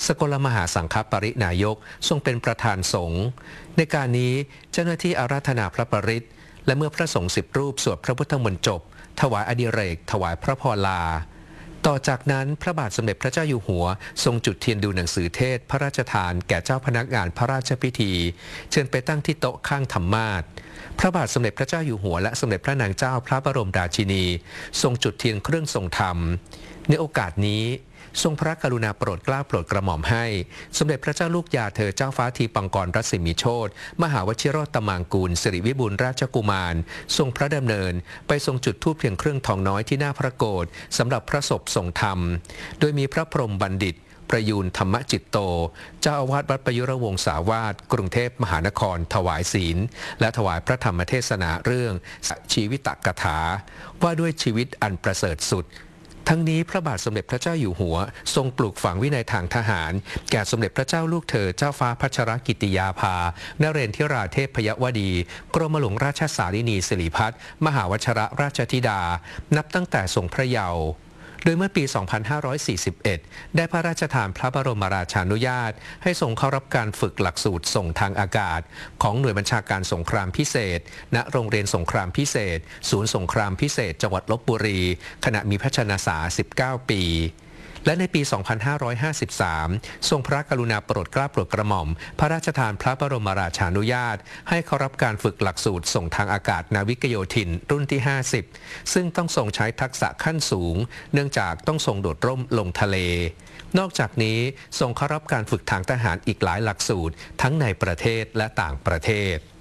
กลมหาสังฆปรินายกทรงเป็นประธานสงฆ์ในการนี้เจ้าหน้าที่อาราธนาพระปริตรและเมื่อพระสงฆ์10 รูปสวดพระพุทธมนต์จบถวายอดิเรกถวายพระพรลาต่อจากนั้นพระบาทสมเด็จพระเจ้าอยู่หัวทรงจุดเทียนดูหนังสือเทศพระราชทานแก่เจ้าพนักงานพระราชพิธีเชิญไปตั้งที่โต๊ะข้างธรรมาสน์พระบาทสมเด็จพระเจ้าอยู่หัวและสมเด็จพระนางเจ้าพระบรมราชินีทรงจุดเทียนเครื่องทรงธรรมในโอกาสนี้ทรงพระกรุณาโปรดเกล้าโปรดกระหม่อมให้สมเด็จพระเจ้าลูกยาเธอเจ้าฟ้าทีปังกรรัศมีโชติมหาวชิโรตมังกูลสิริวิบูลย์ราชกุมารทรงพระดำเนินไปทรงจุดธูปเพียงเครื่องทองน้อยที่หน้าพระโกฐสำหรับพระศพทรงธรรมโดยมีพระพรหมบัณฑิตประยูนธรรมจิตโตเจ้าอาวาสวัดประยุรวงศาวาสกรุงเทพมหานครถวายศีลและถวายพระธรรมเทศนาเรื่องชีวิตกถาว่าด้วยชีวิตอันประเสริฐสุดทั้งนี้พระบาทสมเด็จพระเจ้าอยู่หัวทรงปลูกฝังวินัยทางทหารแก่สมเด็จพระเจ้าลูกเธอเจ้าฟ้าพัชรกิติยาภานเรนทิราเทพยวดีกรมหลวงราชสารินีสิริพัฒน์มหาวชรราชธิดานับตั้งแต่ทรงพระเยาว์โดยเมื่อปี 2541 ได้พระราชทานพระบรมราชานุญาตให้ทรงเข้ารับการฝึกหลักสูตรส่งทางอากาศของหน่วยบัญชาการสงครามพิเศษณโรงเรียนสงครามพิเศษศูนย์สงครามพิเศษจังหวัดลพบุรีขณะมีพระชนสา 19 ปีและในปี 2553 ทรงพระกรุณาโปรดเกล้าโปรดกระหม่อมพระราชทานพระบรมราชานุญาตให้เข้ารับการฝึกหลักสูตรส่งทางอากาศนาวิกโยธินรุ่นที่ 50 ซึ่งต้องทรงใช้ทักษะขั้นสูงเนื่องจากต้องทรงโดดร่มลงทะเลนอกจากนี้ทรงเข้ารับการฝึกทางทหารอีกหลายหลักสูตรทั้งในประเทศและต่างประเทศ